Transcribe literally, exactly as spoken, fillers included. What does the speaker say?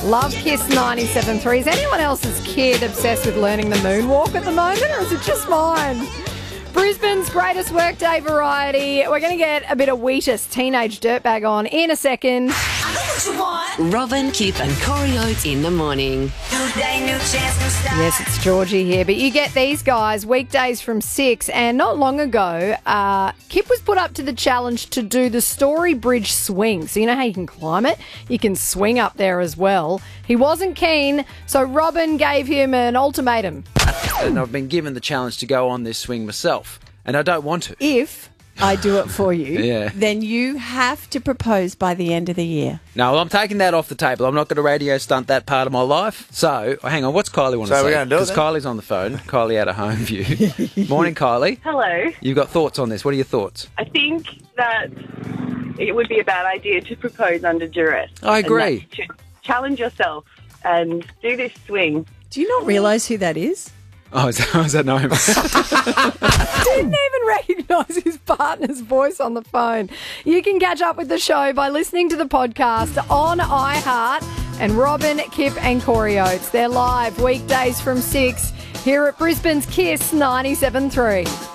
Love Kiss ninety-seven point three. Is anyone else's kid obsessed with learning the moonwalk at the moment, or is it just mine? Brisbane's greatest workday variety. We're going to get a bit of Wheatus Teenage Dirtbag on in a second. I know what you want. Robin, Kip and Corey Oates in the morning. New day, new chance, new start. Yes, it's Georgie here, but you get these guys weekdays from six, and not long ago, uh, Kip was put up to the challenge to do the Story Bridge swing. So you know how you can climb it? You can swing up there as well. He wasn't keen, so Robin gave him an ultimatum. And I've been given the challenge to go on this swing myself, and I don't want to. If I do it for you, Yeah. then you have to propose by the end of the year. No, I'm taking that off the table. I'm not going to radio stunt that part of my life. So, hang on, what's Kylie want to So say? we're gonna do it Because then? Kylie's on the phone. Kylie out of home view. Morning, Kylie. Hello. You've got thoughts on this. What are your thoughts? I think that it would be a bad idea to propose under duress. I agree. And that you should challenge yourself and do this swing. Do you not realise who that is? Oh, is that, is that Naomi? Didn't even recognise his partner's voice on the phone. You can catch up with the show by listening to the podcast on iHeart. And Robin, Kip and Corey Oates, they're live weekdays from six here at Brisbane's Kiss ninety-seven point three.